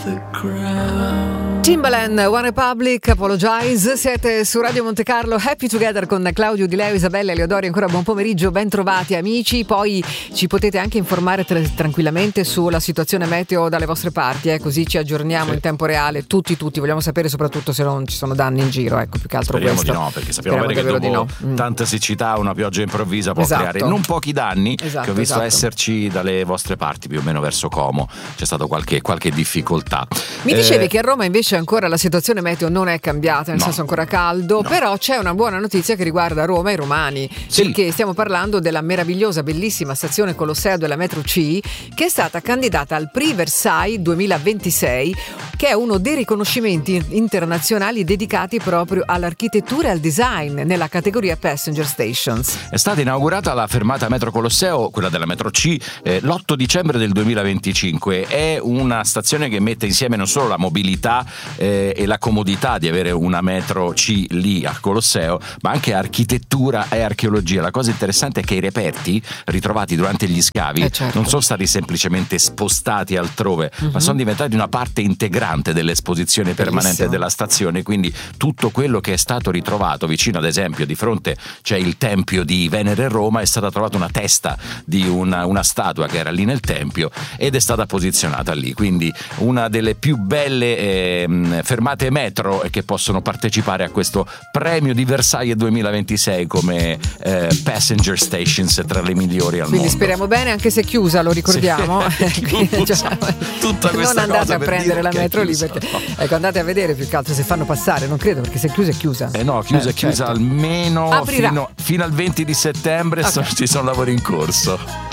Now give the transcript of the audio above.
Timbaland, One Republic, Apologize. Siete su Radio Monte Carlo, Happy Together con Claudio Di Leo, Isabella Eleodori. Ancora buon pomeriggio, ben trovati amici. Poi ci potete anche informare tranquillamente sulla situazione meteo dalle vostre parti, così ci aggiorniamo in tempo reale. Tutti vogliamo sapere soprattutto se non ci sono danni in giro, più che altro. Speriamo questo. Di no, perché sappiamo bene che dopo tanta siccità una pioggia improvvisa può creare non pochi danni, che ho visto esserci dalle vostre parti, più o meno verso Como c'è stato qualche difficoltà. Mi dicevi che a Roma invece ancora la situazione meteo non è cambiata, nel senso ancora caldo, però c'è una buona notizia che riguarda Roma e i romani, perché stiamo parlando della meravigliosa, bellissima stazione Colosseo della metro C, che è stata candidata al Prix Versailles 2026, che è uno dei riconoscimenti internazionali dedicati proprio all'architettura e al design nella categoria Passenger Stations. È stata inaugurata la fermata metro Colosseo, quella della metro C, l'8 dicembre del 2025. È una stazione che mette insieme non solo la mobilità e la comodità di avere una metro C lì al Colosseo, ma anche architettura e archeologia. La cosa interessante è che i reperti ritrovati durante gli scavi non sono stati semplicemente spostati altrove, ma sono diventati una parte integrante dell'esposizione permanente della stazione. Quindi tutto quello che è stato ritrovato vicino, ad esempio di fronte c'è il tempio di Venere a Roma, è stata trovata una testa di una statua che era lì nel tempio ed è stata posizionata lì. Quindi una delle più belle fermate metro che possono partecipare a questo premio di Versailles 2026 come Passenger Stations tra le migliori al mondo. Quindi speriamo bene, anche se è chiusa, lo ricordiamo. Tutta questa non andate a per prendere la metro lì, chiusa, perché andate a vedere più che altro se fanno passare, non credo, perché se è chiusa è chiusa. Chiusa almeno fino al 20 di settembre. Ci sono lavori in corso.